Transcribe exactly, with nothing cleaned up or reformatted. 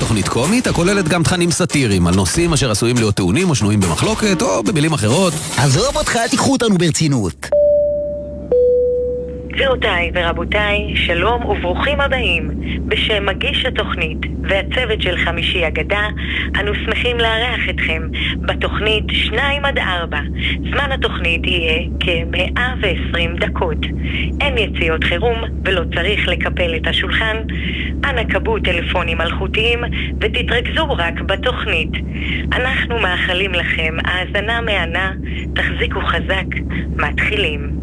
תוכנית קומית הכוללת גם תכנים סאטיריים על נושאים אשר עשויים להיות טעונים או שנויים במחלוקת, או במילים אחרות. עזוב אותך, תיקחו אותנו ברצינות. גבירותיי ורבותיי, שלום וברוכים הבאים. בשם מגיש התוכנית והצוות של חמישי אגדה, אנו שמחים לארח אתכם בתוכנית שניים עד ארבע. זמן התוכנית יהיה כ-מאה ועשרים דקות. אין יציאות חירום ולא צריך לקפל את השולחן. אנא קבו טלפונים מלכותיים ותתרכזו רק בתוכנית. אנחנו מאחלים לכם האזנה מהנה, תחזיקו חזק, מתחילים.